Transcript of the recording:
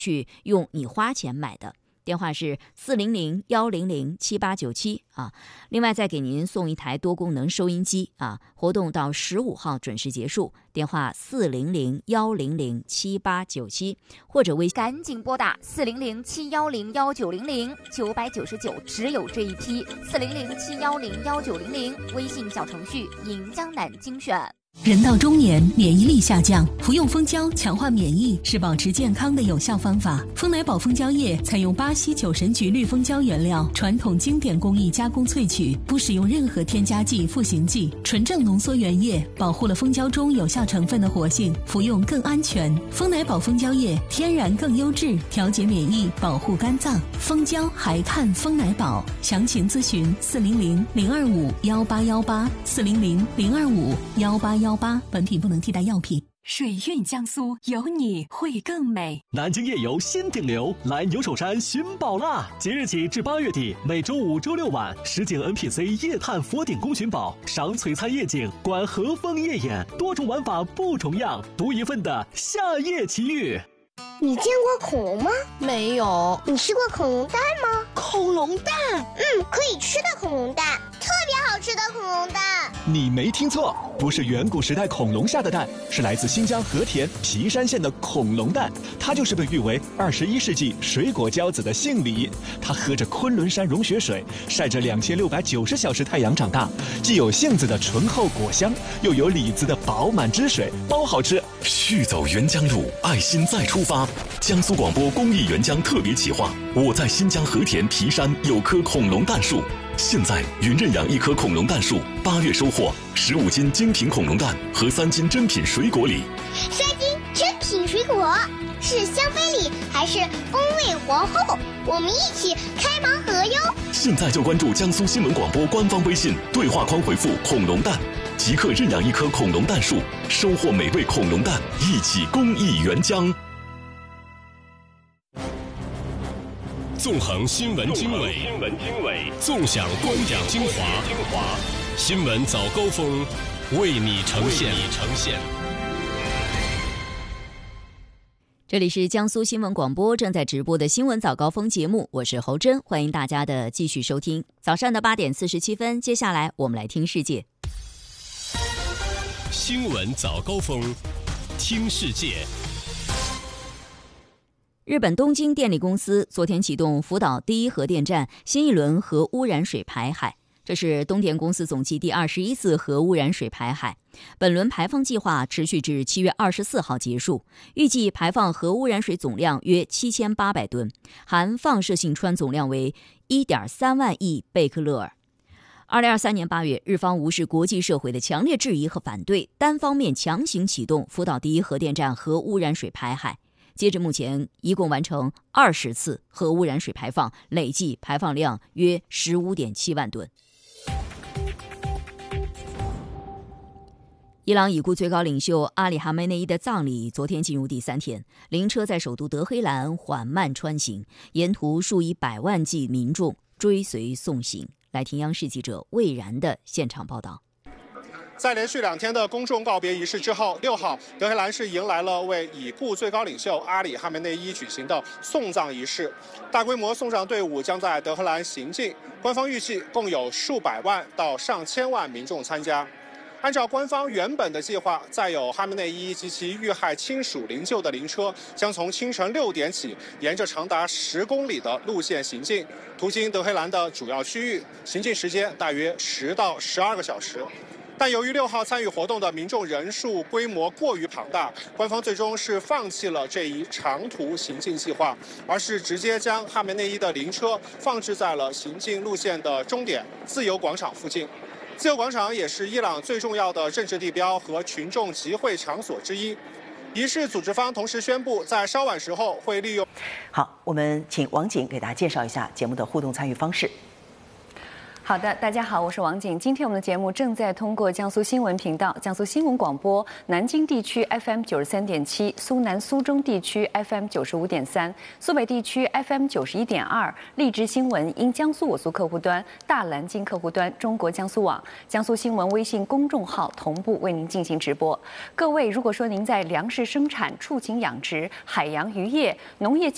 去用你花钱买的。电话是400-100-7897啊。另外再给您送一台多功能收音机啊，活动到15号准时结束。电话400-100-7897，或者微信赶紧拨打400-710-1900，999只有这一批。400-710-1900，微信小程序银江南精选。 人到中年，免疫力下降，服用蜂胶强化免疫是保持健康的有效方法。蜂奶宝蜂胶液采用巴西酒神菊绿蜂胶原料，传统经典工艺加工萃取，不使用任何添加剂、赋形剂，纯正浓缩原液，保护了蜂胶中有效成分的活性，服用更安全。蜂奶宝蜂胶液天然更优质，调节免疫，保护肝脏。蜂胶还看蜂奶宝，详情咨询400-025-1818，400-025-1818。本品不能替代药品。 水韵江苏，有你会更美。 南京夜游新顶流，来牛首山寻宝啦！即日起至8月底，每周5、周6晚，实景 NPC 夜探佛顶宫寻宝，赏璀璨夜景，观和风夜演，多种玩法不重样，独一份的夏夜奇遇。 你见过恐龙吗？ 没有。 你吃过恐龙蛋吗？ 恐龙蛋？ 可以吃的恐龙蛋，特别好吃的恐龙蛋。 你没听错，不是远古时代恐龙下的蛋，是来自新疆和田皮山县的恐龙蛋。它就是被誉为21世纪水果骄子的杏梨。它喝着昆仑山融雪水，晒着2690小时太阳长大，既有杏子的醇厚果香，又有李子的饱满汁水，包好吃。 续走沅江路，爱心再出发。江苏广播公益沅江特别企划，我在新疆和田皮山有棵恐龙蛋树。现在云认养一棵恐龙蛋树，8月收获15斤精品恐龙蛋和3斤珍品水果礼。 3斤珍品水果是香妃礼还是风味皇后？我们一起开盲盒哟！ 现在就关注江苏新闻广播官方微信，对话框回复恐龙蛋，即刻认养一棵恐龙蛋树，收获美味恐龙蛋，一起公益沅江。 纵横新闻经纬，纵享观点精华，新闻早高峰为你呈现。 这里是江苏新闻广播正在直播的新闻早高峰节目，我是侯珍，欢迎大家的继续收听。早上的8点47分，接下来我们来听世界。 新闻早高峰，听世界。 日本东京电力公司昨天启动福岛第一核电站新一轮核污染水排海，这是东电公司总计第21次核污染水排海。本轮排放计划持续至7月24号结束，预计排放核污染水总量约7800吨，含放射性氚总量为 1.3万亿贝克勒尔。2023年8月，日方无视国际社会的强烈质疑和反对，单方面强行启动福岛第一核电站核污染水排海。截至目前，一共完成20次核污染水排放，累计排放量约15.7万吨。伊朗已故最高领袖阿里哈梅内伊的葬礼昨天进入第3天，灵车在首都德黑兰缓慢穿行，沿途数以百万计民众追随送行。来听央视记者魏然的现场报道。 在连续2天的公众告别仪式之后，6号德黑兰市迎来了为已故最高领袖阿里哈梅内伊举行的送葬仪式。大规模送葬队伍将在德黑兰行进，官方预计共有数百万到上千万民众参加。按照官方原本的计划，载有哈梅内伊及其遇害亲属灵柩的灵车将从清晨6点起，沿着长达10公里的路线行进，途经德黑兰的主要区域，行进时间大约10到12个小时。但由于6号参与活动的民众人数规模过于庞大，官方最终是放弃了这一长途行进计划，而是直接将哈梅内伊的灵车放置在了行进路线的终点自由广场附近。自由广场也是伊朗最重要的政治地标和群众集会场所之一。仪式组织方同时宣布，在稍晚时候会利用。 好，我们请王景给大家介绍一下节目的互动参与方式。 好的，大家好，我是王景。今天我们的节目正在通过江苏新闻频道、江苏新闻广播、南京地区 FM 93.7、苏南苏中地区 FM 95.3、苏北地区 FM 91.2、荔枝新闻因江苏我苏客户端、大蓝鲸客户端、中国江苏网、江苏新闻微信公众号同步为您进行直播。各位，如果说您在粮食生产、畜禽养殖、海洋渔业、农业